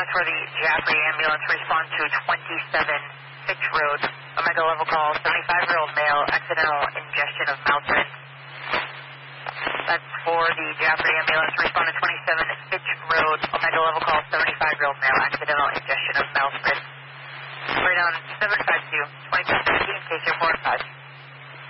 Ambulance for the Jaffrey Ambulance, respond to 27 Fitch Road, Omega level call, 75-year-old male, accidental ingestion of Mountrin. That's for the Jaffrey Ambulance, respond to 27 Fitch Road, Omega level call, 75-year-old male, accidental ingestion of Mountrin. Right on 752, 2217, case report 5.